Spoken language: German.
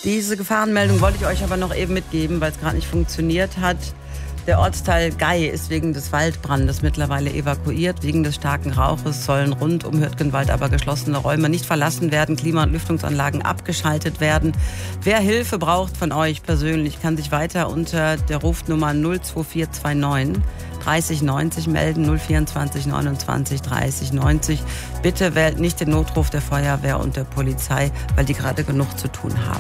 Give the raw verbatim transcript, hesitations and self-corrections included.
Diese Gefahrenmeldung wollte ich euch aber noch eben mitgeben, weil es gerade nicht funktioniert hat. Der Ortsteil Gei ist wegen des Waldbrandes mittlerweile evakuiert. Wegen des starken Rauches sollen rund um Hürtgenwald aber geschlossene Räume nicht verlassen werden, Klima- und Lüftungsanlagen abgeschaltet werden. Wer Hilfe braucht von euch persönlich, kann sich weiter unter der Rufnummer null zwei vier zwei neun dreißig neunzig melden, null vierundzwanzig neunundzwanzig dreißig neunzig. Bitte wählt nicht den Notruf der Feuerwehr und der Polizei, weil die gerade genug zu tun haben.